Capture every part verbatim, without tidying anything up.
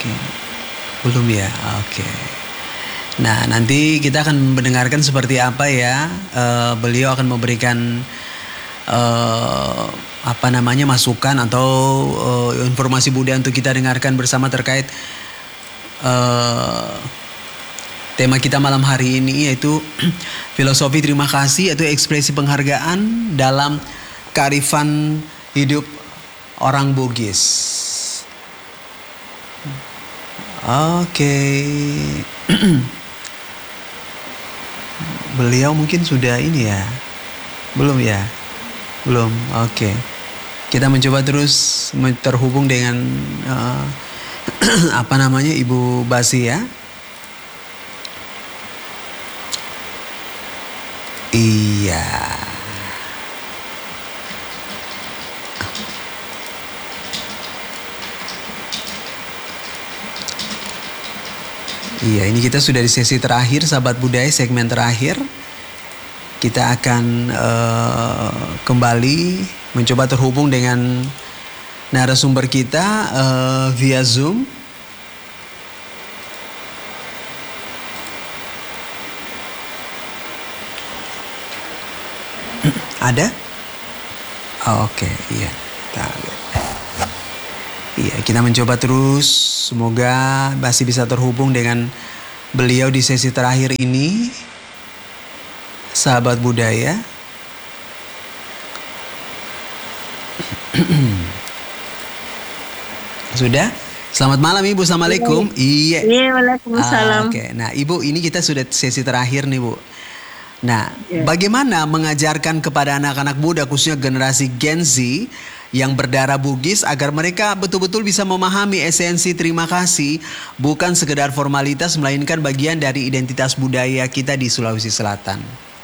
Oke. Belum ya? Oke. Nah, nanti kita akan mendengarkan seperti apa ya. Uh, beliau akan memberikan uh, apa namanya masukan atau uh, informasi budaya untuk kita dengarkan bersama terkait uh, tema kita malam hari ini, yaitu filosofi terima kasih atau ekspresi penghargaan dalam kearifan hidup orang Bugis. Oke. Beliau mungkin sudah ini ya. Belum ya? Belum. Oke. Kita mencoba terus terhubung dengan uh, apa namanya Ibu Basi ya. Iya. Iya, ini kita sudah di sesi terakhir, sahabat budaya, segmen terakhir. Kita akan uh, kembali mencoba terhubung dengan narasumber kita uh, via Zoom. Ada? Oh, oke, okay. Iya. Iya, kita mencoba terus. Semoga masih bisa terhubung dengan beliau di sesi terakhir ini, sahabat budaya. Sudah? Selamat malam Ibu, Assalamualaikum. Iya. Iya, Waalaikumsalam. Ah, Oke, okay. Nah Ibu, ini kita sudah sesi terakhir nih Bu. Nah, yeah. Bagaimana mengajarkan kepada anak-anak muda, khususnya generasi Gen Z yang berdarah Bugis, agar mereka betul-betul bisa memahami esensi terima kasih bukan sekedar formalitas, melainkan bagian dari identitas budaya kita di Sulawesi Selatan?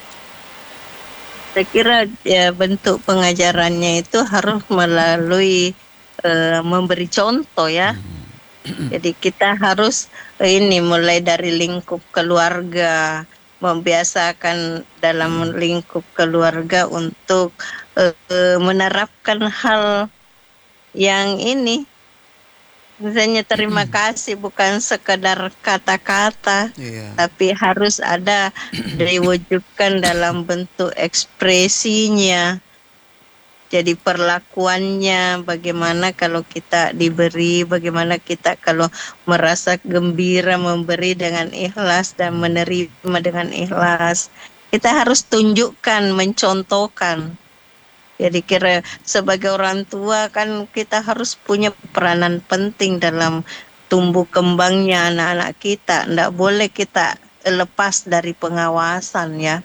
Saya kira ya, bentuk pengajarannya itu harus melalui uh, memberi contoh ya. Hmm. Jadi kita harus ini mulai dari lingkup keluarga, membiasakan dalam lingkup keluarga untuk uh, menerapkan hal yang ini, misalnya terima kasih bukan sekedar kata-kata, yeah. Tapi harus ada diwujudkan dalam bentuk ekspresinya. Jadi perlakuannya, bagaimana kalau kita diberi, bagaimana kita kalau merasa gembira memberi dengan ikhlas dan menerima dengan ikhlas. Kita harus tunjukkan, mencontohkan. Jadi kira sebagai orang tua kan kita harus punya peranan penting dalam tumbuh kembangnya anak-anak kita. Tidak boleh kita lepas dari pengawasan ya.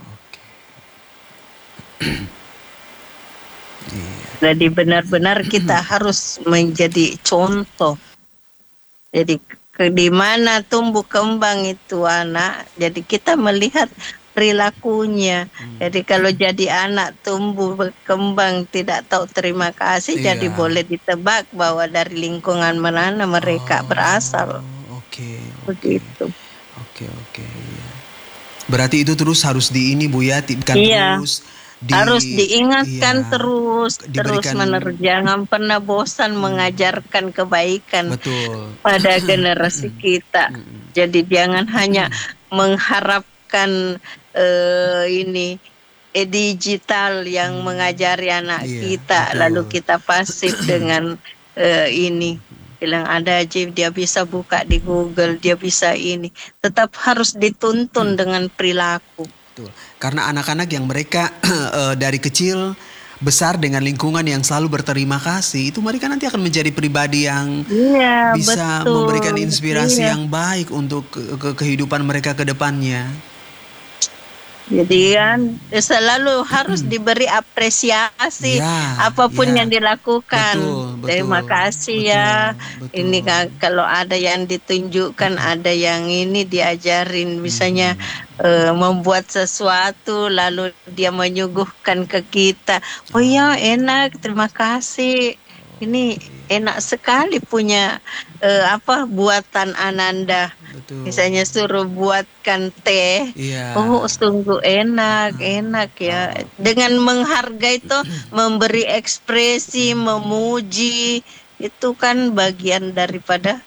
Jadi benar-benar kita harus menjadi contoh. Jadi ke di mana tumbuh kembang itu anak, jadi kita melihat perilakunya. Hmm. Jadi kalau jadi anak tumbuh berkembang tidak tahu terima kasih, iya. Jadi boleh ditebak bahwa dari lingkungan mana mereka oh, berasal. Oke. Okay, begitu. Oke okay, oke. Okay, iya. Berarti itu terus harus di ini Bu ya, kan iya. terus. Di, harus diingatkan iya, terus diberikan, terus menerus, jangan pernah bosan hmm, mengajarkan kebaikan betul. Pada generasi kita. Jadi jangan hanya mengharapkan uh, ini eh, digital yang hmm, mengajari anak iya, kita, betul. Lalu kita pasif dengan uh, ini bilang ada aja dia bisa buka di Google, dia bisa ini. Tetap harus dituntun hmm. dengan perilaku. Betul. Karena anak-anak yang mereka uh, dari kecil besar dengan lingkungan yang selalu berterima kasih, itu mereka nanti akan menjadi pribadi yang iya, bisa betul. Memberikan inspirasi iya. yang baik untuk ke, ke kehidupan mereka ke depannya. Jadi kan selalu harus diberi apresiasi ya, apapun ya. Yang dilakukan. Betul, betul, terima kasih betul, ya. Betul. Ini kan kalau ada yang ditunjukkan, betul. Ada yang ini diajarin, misalnya hmm. uh, membuat sesuatu lalu dia menyuguhkan ke kita. Oh ya enak, terima kasih. Ini enak sekali punya uh, apa buatan Ananda. Betul. Misalnya suruh buatkan teh, iya. Oh sungguh enak, enak ya. Dengan menghargai itu, memberi ekspresi, memuji, itu kan bagian daripada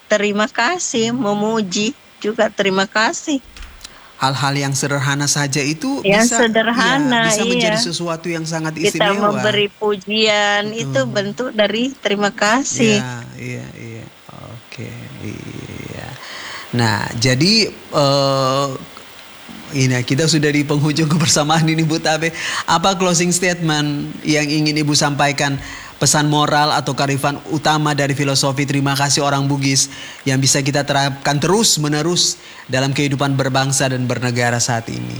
terima kasih, memuji juga terima kasih. Hal-hal yang sederhana saja itu Yang bisa, sederhana, ya, bisa menjadi iya. sesuatu yang sangat Kita istimewa. memberi pujian itu Betul. bentuk dari terima kasih. Iya, iya, iya. Oke, iya. Nah, jadi eh ini kita sudah di penghujung kebersamaan ini Bu Tabe. Apa closing statement yang ingin Ibu sampaikan? Pesan moral atau kearifan utama dari filosofi terima kasih orang Bugis yang bisa kita terapkan terus menerus dalam kehidupan berbangsa dan bernegara saat ini.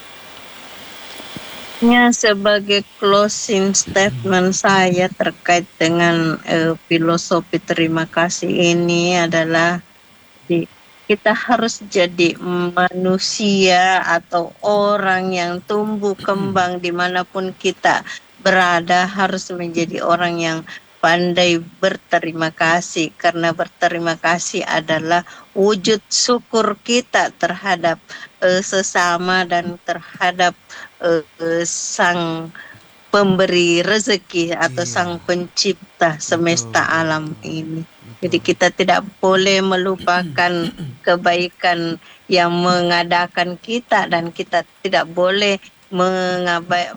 Ya, sebagai closing statement saya terkait dengan uh, filosofi terima kasih ini adalah di, kita harus jadi manusia atau orang yang tumbuh kembang dimanapun kita berada, harus menjadi orang yang pandai berterima kasih, karena berterima kasih adalah wujud syukur kita terhadap uh, sesama dan terhadap uh, sang pemberi rezeki atau Iya. sang pencipta semesta Betul, alam betul, ini. betul. Jadi kita tidak boleh melupakan kebaikan yang mengadakan kita, dan kita tidak boleh mengabaikan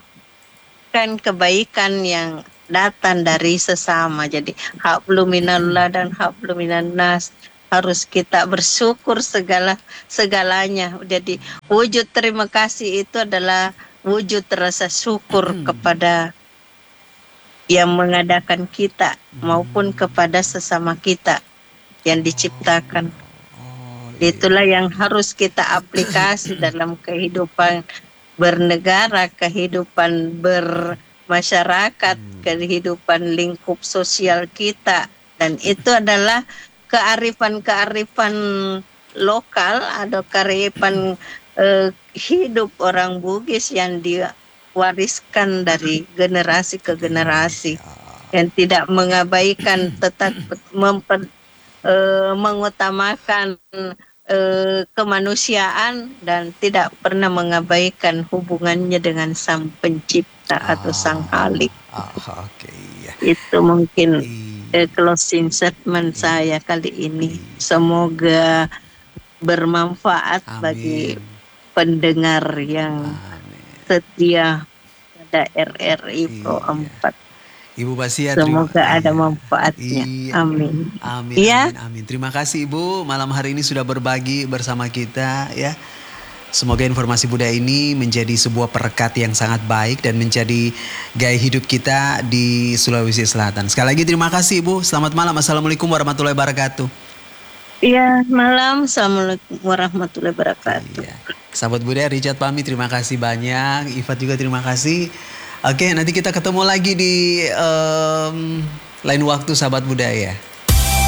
kebaikan yang datang dari sesama. Jadi hablum minallah dan hablum minannas, harus kita bersyukur segala segalanya. Jadi wujud terima kasih itu adalah wujud rasa syukur kepada yang mengadakan kita maupun kepada sesama kita yang diciptakan. Oh, iya. Itulah yang harus kita aplikasi dalam kehidupan bernegara, kehidupan bermasyarakat, kehidupan lingkup sosial kita. Dan itu adalah kearifan-kearifan lokal atau kearifan eh, hidup orang Bugis yang diwariskan dari generasi ke generasi, yang tidak mengabaikan, tetap memper, eh, mengutamakan eh, kemanusiaan dan tidak pernah mengabaikan hubungannya dengan sang pencipta atau sang Khalik. Ah, oke, iya. Itu mungkin Iya. eh, closing statement saya kali ini. Semoga bermanfaat bagi Amin. pendengar yang Amin. setia pada R R I Pro Iya. empat. Ibu Basia, terima Semoga ada iya. manfaatnya. Iya. Amin. Amin, Ya. amin, amin. Terima kasih Ibu malam hari ini sudah berbagi bersama kita ya. Semoga informasi budaya ini menjadi sebuah perekat yang sangat baik dan menjadi gaya hidup kita di Sulawesi Selatan. Sekali lagi terima kasih Ibu. Selamat malam. Assalamualaikum warahmatullahi wabarakatuh. Iya, malam. Assalamualaikum warahmatullahi wabarakatuh. Iya. Sahabat budaya, Richard pamit. Terima kasih banyak. Ifat juga terima kasih. Oke, nanti kita ketemu lagi di um, lain waktu sahabat budaya.